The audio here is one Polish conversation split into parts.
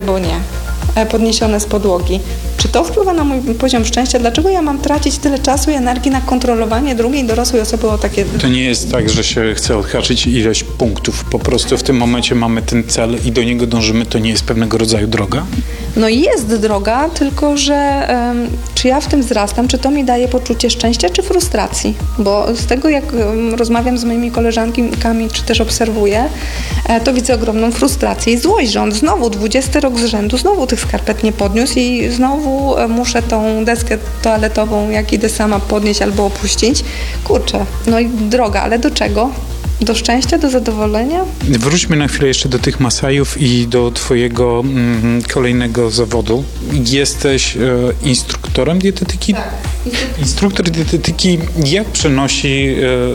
albo nie, podniesione z podłogi. Czy to wpływa na mój poziom szczęścia? Dlaczego ja mam tracić tyle czasu i energii na kontrolowanie drugiej dorosłej osoby o takie... To nie jest tak, że się chce odhaczyć ileś punktów. Po prostu w tym momencie mamy ten cel i do niego dążymy. To nie jest pewnego rodzaju droga? No jest droga, tylko że czy ja w tym wzrastam, czy to mi daje poczucie szczęścia, czy frustracji? Bo z tego, jak rozmawiam z moimi koleżankami, czy też obserwuję, to widzę ogromną frustrację i złość, że on znowu 20 rok z rzędu, znowu tych skarpet nie podniósł i znowu muszę tą deskę toaletową, jak idę sama, podnieść albo opuścić. Kurczę, no i droga, ale do czego? Do szczęścia, do zadowolenia? Wróćmy na chwilę jeszcze do tych Masajów i do twojego kolejnego zawodu. Jesteś instruktorem dietetyki? Tak. Instruktor dietetyki jak przenosi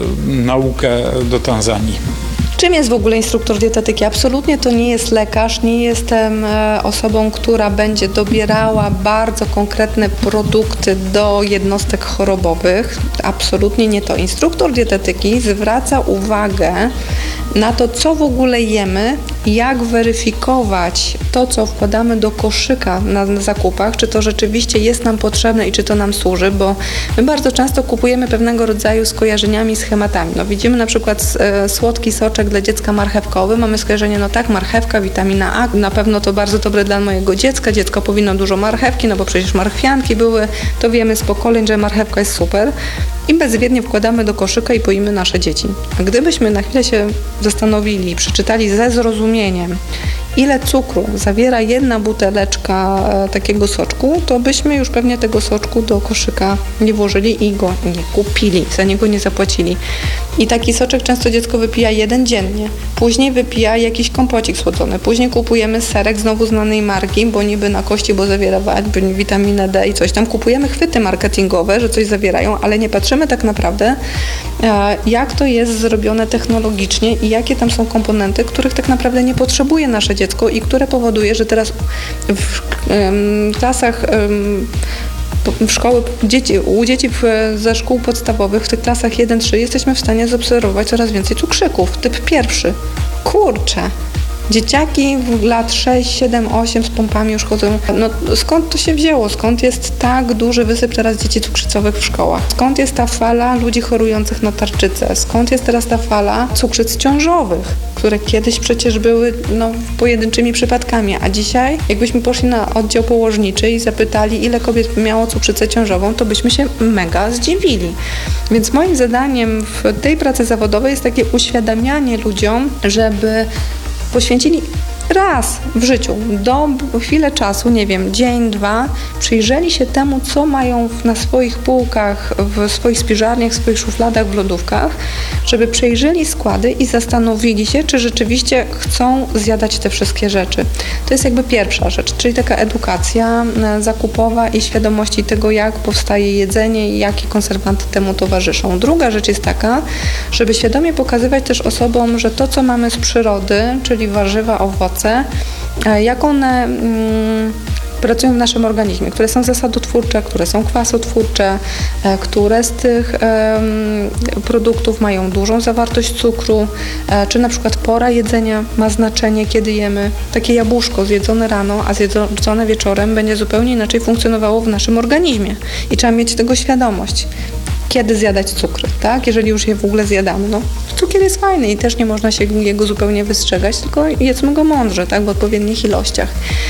naukę do Tanzanii? Czym jest w ogóle instruktor dietetyki? Absolutnie to nie jest lekarz, nie jestem osobą, która będzie dobierała bardzo konkretne produkty do jednostek chorobowych. Absolutnie nie to. Instruktor dietetyki zwraca uwagę na to, co w ogóle jemy, jak weryfikować to, co wkładamy do koszyka na zakupach, czy to rzeczywiście jest nam potrzebne i czy to nam służy, bo my bardzo często kupujemy pewnego rodzaju skojarzeniami, schematami. No, widzimy na przykład słodki soczek dla dziecka marchewkowy, mamy skojarzenie, no tak, marchewka, witamina A, na pewno to bardzo dobre dla mojego dziecka, dziecko powinno dużo marchewki, no bo przecież marchwianki były, to wiemy z pokoleń, że marchewka jest super. I bezwiednie wkładamy do koszyka i poimy nasze dzieci. A gdybyśmy na chwilę się zastanowili i przeczytali ze zrozumieniem, ile cukru zawiera jedna buteleczka takiego soczku, to byśmy już pewnie tego soczku do koszyka nie włożyli i go nie kupili, za niego nie zapłacili. I taki soczek często dziecko wypija jeden dziennie. Później wypija jakiś kompocik słodzony. Później kupujemy serek znowu znanej marki, bo niby na kości, bo zawiera witaminę D i coś tam. Kupujemy chwyty marketingowe, że coś zawierają, ale nie patrzymy tak naprawdę, jak to jest zrobione technologicznie i jakie tam są komponenty, których tak naprawdę nie potrzebuje nasze dziecko i które powoduje, że teraz w klasach u dzieci ze szkół podstawowych w tych klasach 1-3 jesteśmy w stanie zaobserwować coraz więcej cukrzyków. Typ pierwszy. Kurczę. Dzieciaki w lat 6, 7, 8 z pompami już chodzą. No skąd to się wzięło? Skąd jest tak duży wysyp teraz dzieci cukrzycowych w szkołach? Skąd jest ta fala ludzi chorujących na tarczycę? Skąd jest teraz ta fala cukrzyc ciążowych, które kiedyś przecież były pojedynczymi przypadkami, a dzisiaj jakbyśmy poszli na oddział położniczy i zapytali, ile kobiet miało cukrzycę ciążową, to byśmy się mega zdziwili. Więc moim zadaniem w tej pracy zawodowej jest takie uświadamianie ludziom, żeby poświęcili raz w życiu, chwilę czasu, nie wiem, dzień, dwa, przyjrzeli się temu, co mają na swoich półkach, w swoich spiżarniach, w swoich szufladach, w lodówkach, żeby przejrzeli składy i zastanowili się, czy rzeczywiście chcą zjadać te wszystkie rzeczy. To jest jakby pierwsza rzecz, czyli taka edukacja zakupowa i świadomości tego, jak powstaje jedzenie i jakie konserwanty temu towarzyszą. Druga rzecz jest taka, żeby świadomie pokazywać też osobom, że to, co mamy z przyrody, czyli warzywa, owoce, jak one pracują w naszym organizmie, które są zasadotwórcze, które są kwasotwórcze, które z tych produktów mają dużą zawartość cukru, czy na przykład pora jedzenia ma znaczenie, kiedy jemy. Takie jabłuszko zjedzone rano, a zjedzone wieczorem będzie zupełnie inaczej funkcjonowało w naszym organizmie i trzeba mieć tego świadomość. Kiedy zjadać cukry, tak? Jeżeli już je w ogóle zjadamy. No, cukier jest fajny i też nie można się jego zupełnie wystrzegać, tylko jedzmy go mądrze, tak? W odpowiednich ilościach.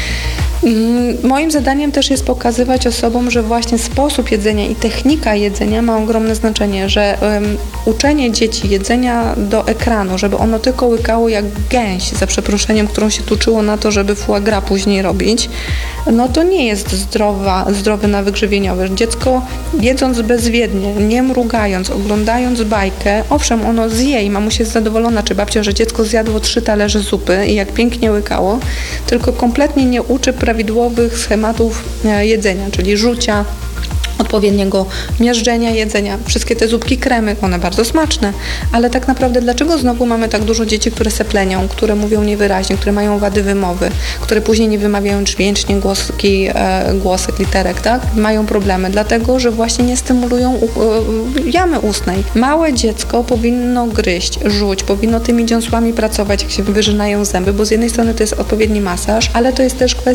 Moim zadaniem też jest pokazywać osobom, że właśnie sposób jedzenia i technika jedzenia ma ogromne znaczenie, że uczenie dzieci jedzenia do ekranu, żeby ono tylko łykało jak gęś, za przeproszeniem, którą się tuczyło na to, żeby foie gras później robić, no to nie jest zdrowy nawyk żywieniowy. Dziecko jedząc bezwiednie, nie mrugając, oglądając bajkę, owszem, ono zje i mamusia jest zadowolona, czy babcia, że dziecko zjadło 3 talerze zupy i jak pięknie łykało, tylko kompletnie nie uczy prawidłowych schematów jedzenia, czyli rzucia, odpowiedniego miażdżenia jedzenia. Wszystkie te zupki, kremy, one bardzo smaczne, ale tak naprawdę dlaczego znowu mamy tak dużo dzieci, które seplenią, które mówią niewyraźnie, które mają wady wymowy, które później nie wymawiają dźwięcznie głosek, literek, tak? Mają problemy, dlatego, że właśnie nie stymulują jamy ustnej. Małe dziecko powinno gryźć, żuć, powinno tymi dziąsłami pracować, jak się wyrzynają zęby, bo z jednej strony to jest odpowiedni masaż, ale to jest też kwestia